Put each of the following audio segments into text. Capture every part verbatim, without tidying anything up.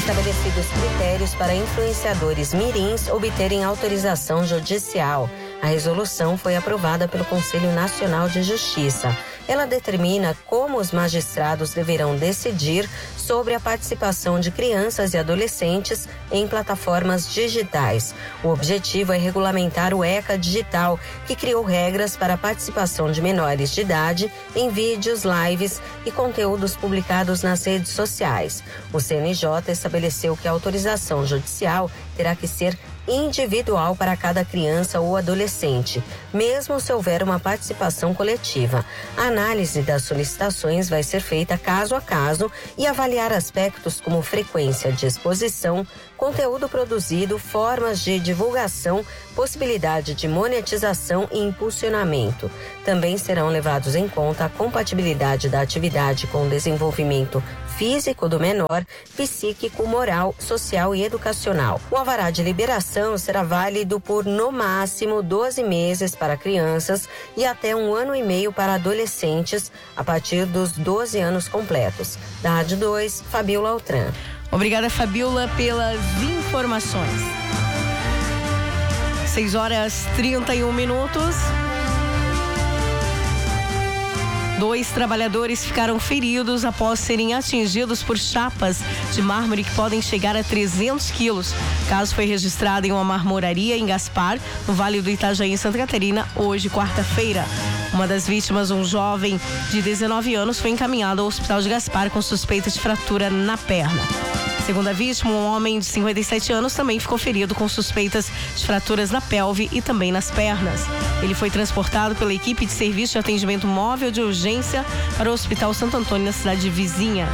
Estabelecidos critérios para influenciadores mirins obterem autorização judicial. A resolução foi aprovada pelo Conselho Nacional de Justiça. Ela determina como os magistrados deverão decidir sobre a participação de crianças e adolescentes em plataformas digitais. O objetivo é regulamentar o ECA Digital, que criou regras para a participação de menores de idade em vídeos, lives e conteúdos publicados nas redes sociais. O C N J estabeleceu que a autorização judicial terá que ser individual para cada criança ou adolescente, mesmo se houver uma participação coletiva. A análise das solicitações vai ser feita caso a caso e avaliar aspectos como frequência de exposição, conteúdo produzido, formas de divulgação, possibilidade de monetização e impulsionamento. Também serão levados em conta a compatibilidade da atividade com o desenvolvimento físico do menor, psíquico, moral, social e educacional. O alvará de liberação será válido por, no máximo, doze meses para crianças e até um ano e meio para adolescentes, a partir dos doze anos completos. Da Rádio dois, Fabiola Altran. Obrigada, Fabiola, pelas informações. seis horas e trinta e um minutos. Dois trabalhadores ficaram feridos após serem atingidos por chapas de mármore que podem chegar a trezentos quilos. O caso foi registrado em uma marmoraria em Gaspar, no Vale do Itajaí, em Santa Catarina, hoje, quarta-feira. Uma das vítimas, um jovem de dezenove anos, foi encaminhado ao hospital de Gaspar com suspeita de fratura na perna. Segundo a vítima, um homem de cinquenta e sete anos também ficou ferido com suspeitas de fraturas na pelve e também nas pernas. Ele foi transportado pela equipe de serviço de atendimento móvel de urgência para o Hospital Santo Antônio, na cidade vizinha.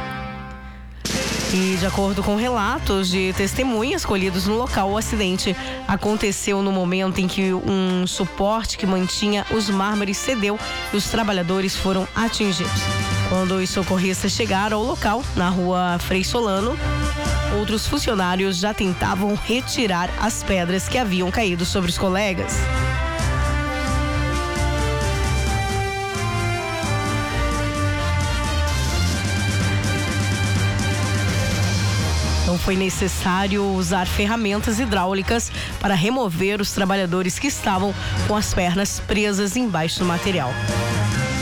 E, de acordo com relatos de testemunhas colhidos no local, o acidente aconteceu no momento em que um suporte que mantinha os mármores cedeu e os trabalhadores foram atingidos. Quando os socorristas chegaram ao local, na rua Frei Solano, outros funcionários já tentavam retirar as pedras que haviam caído sobre os colegas. Então foi necessário usar ferramentas hidráulicas para remover os trabalhadores que estavam com as pernas presas embaixo do material.